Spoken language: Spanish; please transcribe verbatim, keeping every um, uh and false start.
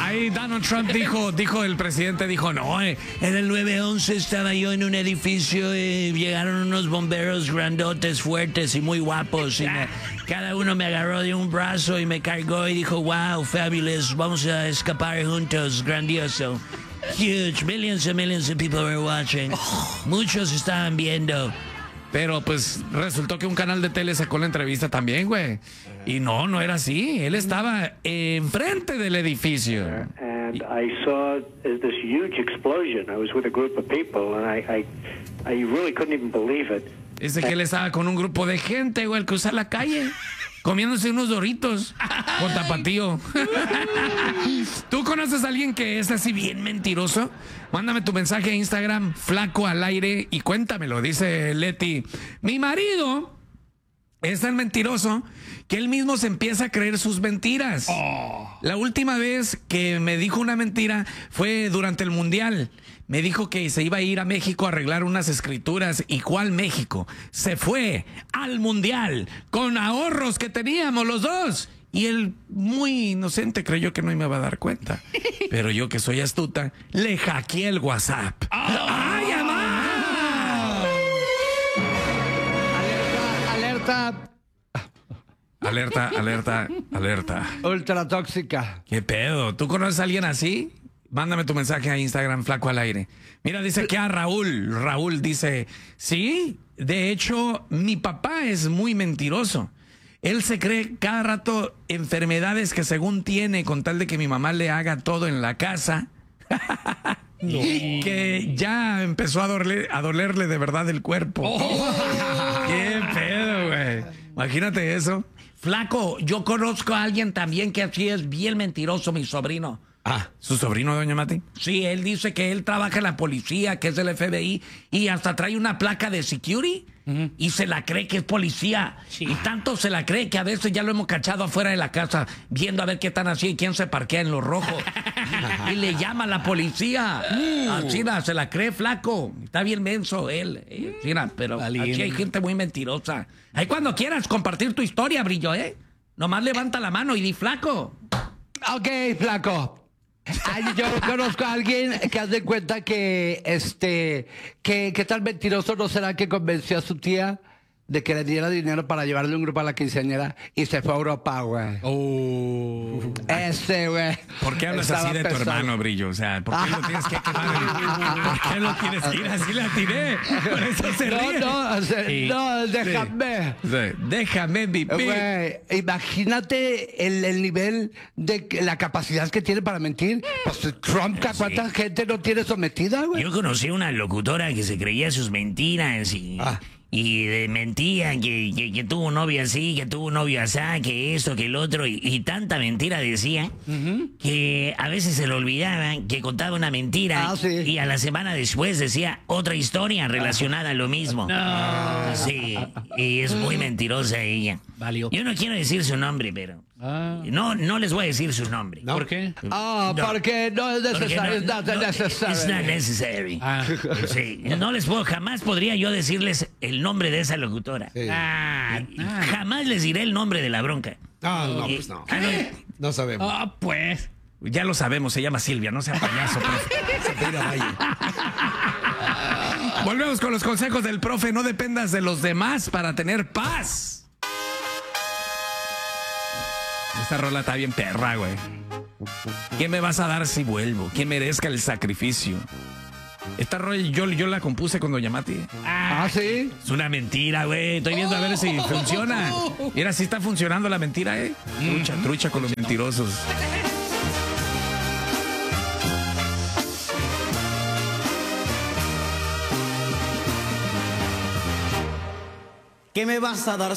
Ahí Donald Trump dijo, dijo el presidente, dijo, no, eh, en el nueve once estaba yo en un edificio y llegaron unos bomberos grandotes, fuertes y muy guapos. Y me, cada uno me agarró de un brazo y me cargó y dijo, wow, fabulous, vamos a escapar juntos, grandioso. Huge, millions and millions of people were watching. Muchos estaban viendo. Pero pues resultó que un canal de tele sacó la entrevista también, güey. Y no, no era así. Él estaba enfrente del edificio. And I saw this huge explosion. I was with a group of people and I, I, I really couldn't even believe it. Dice que él estaba con un grupo de gente, güey, al cruzar la calle, comiéndose unos Doritos con tapatío. ¿Tú conoces a alguien que es así bien mentiroso? Mándame tu mensaje a Instagram, Flaco al Aire, y cuéntamelo. Dice Leti, mi marido es tan mentiroso que él mismo se empieza a creer sus mentiras. Oh. La última vez que me dijo una mentira fue durante el Mundial. Me dijo que se iba a ir a México a arreglar unas escrituras. ¿Y cuál México? Se fue al Mundial con ahorros que teníamos los dos. Y él, muy inocente, creyó que no me iba a dar cuenta. Pero yo, que soy astuta, le hackeé el WhatsApp. Oh. ¡Ay, amá! Alerta, alerta. Alerta, alerta, alerta. Ultra tóxica. ¿Qué pedo? ¿Tú conoces a alguien así? Mándame tu mensaje a Instagram, Flaco al Aire. Mira, dice que a Raúl. Raúl dice, sí, de hecho, mi papá es muy mentiroso. Él se cree cada rato enfermedades que según tiene con tal de que mi mamá le haga todo en la casa. No. Que ya empezó a, doler, a dolerle de verdad el cuerpo. Oh. ¿Qué pedo, güey? Imagínate eso. Flaco, yo conozco a alguien también que así es bien mentiroso, mi sobrino. Ah, ¿su sobrino, doña Mati? Sí, él dice que él trabaja en la policía, que es del F B I, y hasta trae una placa de security, uh-huh. y se la cree que es policía. Sí. Y tanto se la cree que a veces ya lo hemos cachado afuera de la casa, viendo a ver qué están así y quién se parquea en lo rojo. Y le llama a la policía. Uh. Así se la cree, Flaco. Está bien menso él. Así, pero Valiente. Aquí hay gente muy mentirosa. Ahí cuando quieras compartir tu historia, Brillo, ¿eh? Nomás levanta la mano y di Flaco. Ok, Flaco. Ay, yo conozco a alguien que hace cuenta que este que, que tan mentiroso no será que convenció a su tía de que le diera dinero para llevarle un grupo a la quinceañera y se fue a Europa, güey. Oh. Ese, güey. ¿Por qué hablas así de pesado. Tu hermano, Brillo? O sea, ¿por qué lo tienes que quemar? ¿Por qué lo tienes que ir así? La tiré. Por eso se ríe. No, no, sí. no, déjame. Sí. Déjame vivir. Güey, imagínate el, el nivel de la capacidad que tiene para mentir. Pues Trump, ¿cuánta sí. gente no tiene sometida, güey? Yo conocí una locutora que se creía sus mentiras y... Ah. Y de mentira, que, que, que tuvo un novio así, que tuvo un novio así, que esto, que el otro, y, y tanta mentira decía, uh-huh. que a veces se le olvidaba que contaba una mentira, ah, sí. y a la semana después decía otra historia relacionada a lo mismo. No. Sí, y es muy mentirosa ella. Valió. Yo no quiero decir su nombre, pero... Ah. No, no les voy a decir su nombre. ¿No? ¿Por qué? Ah, no. porque no es necesario. No, no, no, it's not necessary. Ah. Sí. No les puedo, jamás podría yo decirles el nombre de esa locutora. Sí. Ah, ah. Jamás les diré el nombre de la bronca. No, no, eh, pues no. Ah, no. No sabemos. Ah, pues. Ya lo sabemos, se llama Silvia, no sea payaso, profe. Volvemos con los consejos del profe. No dependas de los demás para tener paz. Esta rola está bien perra, güey. ¿Qué me vas a dar si vuelvo? ¿Quién merezca el sacrificio? Esta rola yo, yo la compuse con Doña Mati. Ah, ¿sí? Es una mentira, güey. Estoy viendo a ver si funciona. Mira, si está funcionando la mentira, ¿eh? Trucha, trucha con los mentirosos. ¿Qué me vas a dar